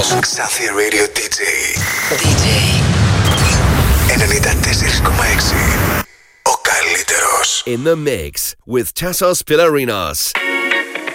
Xanthi Radio DJ. DJ 94,6. Ο καλύτερος. In the mix with Tassos Pillarinos.